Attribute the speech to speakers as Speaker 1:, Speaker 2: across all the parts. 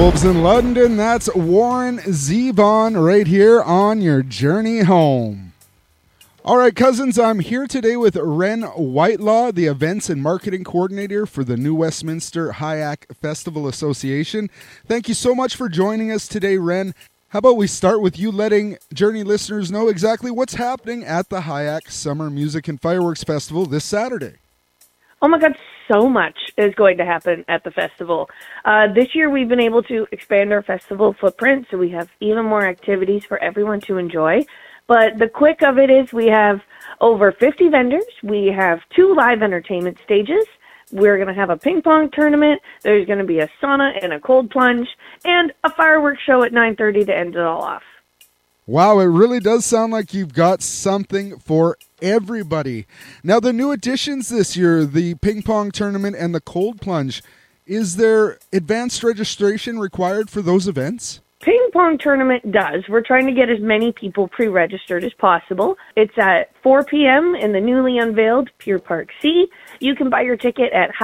Speaker 1: Wolves in London. That's Warren Zevon right here on your journey home. All right, cousins, I'm here today with Ren Whitelaw, the Events and Marketing Coordinator for the New Westminster HIAC Festival Association. Thank you so much for joining us today, Ren. How about we start with you letting Journey listeners know exactly what's happening at the HIAC Summer Music and Fireworks Festival this Saturday?
Speaker 2: Oh my God, so much is going to happen at the festival. This year we've been able to expand our festival footprint, so we have even more activities for everyone to enjoy. But the quick of it is we have over 50 vendors. We have 2 live entertainment stages. We're going to have a ping pong tournament. There's going to be a sauna and a cold plunge and a fireworks show at 9:30 to end it all off.
Speaker 1: Wow, it really does sound like you've got something for everybody. Now, the new additions this year, the ping pong tournament and the cold plunge, is there advanced registration required for those events?
Speaker 2: Ping pong tournament does. We're trying to get as many people pre-registered as possible. It's at 4 p.m. in the newly unveiled Pier Park C. You can buy your ticket at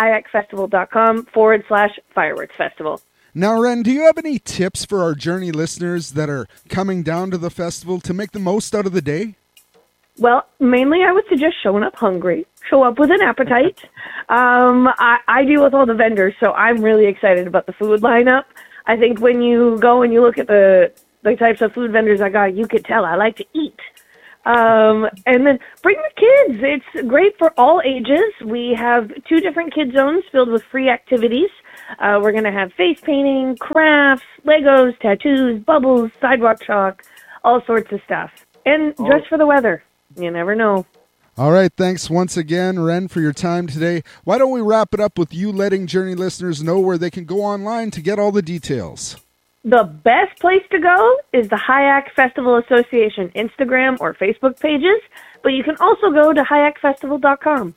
Speaker 2: hiacfestival.com/fireworks festival.
Speaker 1: Now, Ren, do you have any tips for our Journey listeners that are coming down to the festival to make the most out of the day?
Speaker 2: Well, mainly I would suggest showing up hungry. Show up with an appetite. I deal with all the vendors, so I'm really excited about the food lineup. I think when you go and you look at the types of food vendors I got, you could tell I like to eat. And then bring the kids. It's great for all ages. We have 2 different kid zones filled with free activities. We're going to have face painting, crafts, Legos, tattoos, bubbles, sidewalk chalk, all sorts of stuff. And dress for the weather. You never know.
Speaker 1: All right, thanks once again, Ren, for your time today. Why don't we wrap it up with you letting Journey listeners know where they can go online to get all the details?
Speaker 2: The best place to go is the HIAC Festival Association Instagram or Facebook pages, but you can also go to hiacfestival.com.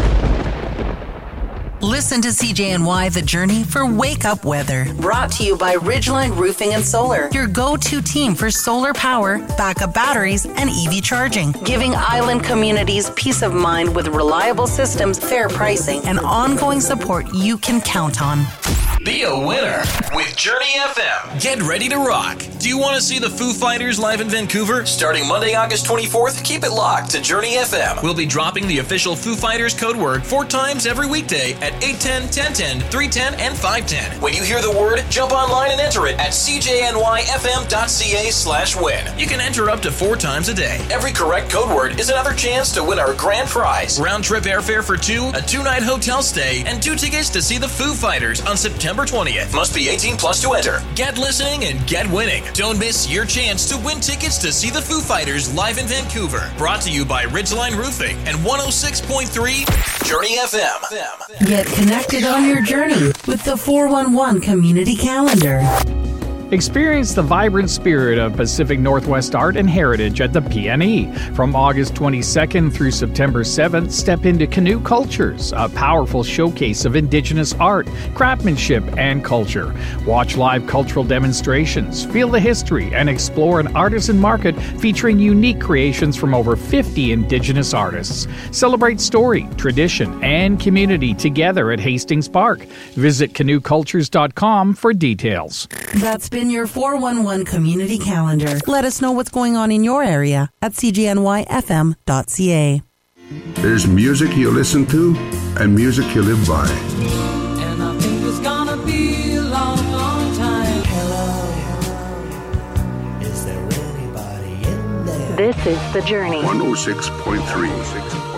Speaker 3: Listen to CJNY The Journey for Wake Up Weather. Brought to you by Ridgeline Roofing and Solar, your go-to team for solar power, backup batteries, and EV charging. Giving island communities peace of mind with reliable systems, fair pricing, and ongoing support you can count on.
Speaker 4: Be a winner with Journey FM. Get ready to rock. Do you want to see the Foo Fighters live in Vancouver? Starting Monday, August 24th, keep it locked to Journey FM. We'll be dropping the official Foo Fighters code word 4 times every weekday at 8:10, 10:10, 3:10, and 5:10. When you hear the word, jump online and enter it at cjnyfm.ca/win. You can enter up to 4 times a day. Every correct code word is another chance to win our grand prize. Round-trip airfare for 2, a 2-night hotel stay, and 2 tickets to see the Foo Fighters on September 20th. Must be 18 plus to enter. Get listening and get winning. Don't miss your chance to win tickets to see the Foo Fighters live in Vancouver. Brought to you by Ridgeline Roofing and 106.3 Journey FM.
Speaker 3: Get connected on your journey with the 411 Community Calendar.
Speaker 5: Experience the vibrant spirit of Pacific Northwest art and heritage at the PNE. From August 22nd through September 7th, step into Canoe Cultures, a powerful showcase of Indigenous art, craftsmanship, and culture. Watch live cultural demonstrations, feel the history, and explore an artisan market featuring unique creations from over 50 Indigenous artists. Celebrate story, tradition, and community together at Hastings Park. Visit canoecultures.com for details.
Speaker 3: That's been your 411 Community Calendar. Let us know what's going on in your area at cjnyfm.ca.
Speaker 6: There's music you listen to and music you live by.
Speaker 7: And I think it's gonna be a long, long time. Hello, is there anybody in there?
Speaker 3: This is The Journey.
Speaker 6: 106.3.